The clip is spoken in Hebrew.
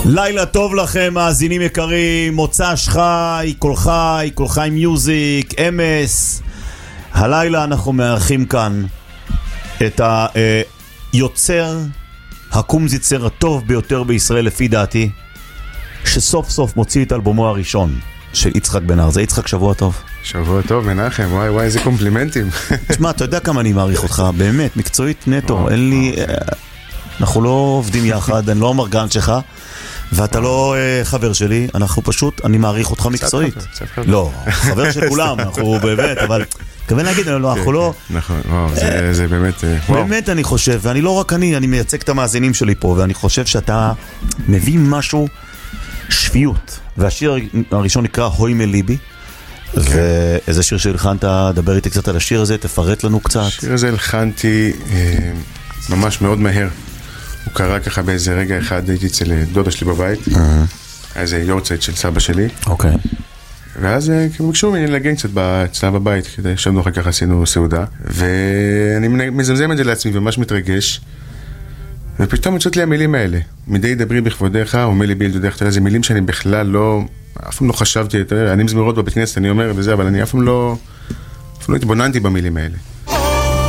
לילה טוב לכם, מאזינים יקרים, מוצא שחי, כל חי, כל חי מיוזיק, אמס. הלילה אנחנו מארחים כאן את היוצר, הקומזיצר הטוב ביותר בישראל לפי דעתי, שסוף סוף מוציא את אלבומו הראשון של יצחק בן ארז. יצחק, שבוע טוב. שבוע טוב, מנחם, וואי, איזה קומפלימנטים. תשמע, אתה יודע כמה אני מעריך אותך, באמת, מקצועית נטו, אין לי... אנחנו לא עובדים יחד, אני לא המרגן שלך, ואתה לא חבר שלי, אנחנו פשוט, אני מעריך אותך מקצועית. לא, חבר של כולם, אנחנו באמת, אבל כוון להגיד, אנחנו לא... נכון, זה באמת... באמת אני חושב, ואני לא רק אני מייצג את המאזינים שלי פה, ואני חושב שאתה מביא משהו שפיות, והשיר הראשון נקרא הוי מליבי, ואיזה שיר שהלחנת, דבר איתי קצת על השיר הזה, תפרט לנו קצת. השיר הזה הלחנתי ממש מאוד מהר. הוא קרה ככה באיזה רגע אחד, הייתי אצל דודה שלי בבית, איזה יורצייט של סבא שלי. אוקיי. ואז ביקשו ממני לנגן קצת אצלה בבית, כדי שבנו אחר כך עשינו סעודה, ואני מזמזם את זה לעצמי וממש מתרגש, ופתאום יוצאות לי המילים האלה, מדי דברי בכבודיך, אומר לי בילדודך, תראה, זה מילים שאני בכלל לא, אף פעם לא חשבתי, אני מזמירות בבית כנסת, אני אומר וזה, אבל אני אף פעם לא התבוננתי במילים האלה.